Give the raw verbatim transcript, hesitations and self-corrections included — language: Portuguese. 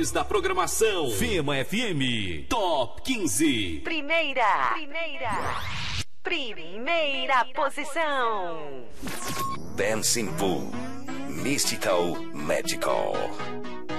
Da programação Fema F M Top quinze. Primeira, primeira, primeira posição. Dancing Pool, Mystical Magical.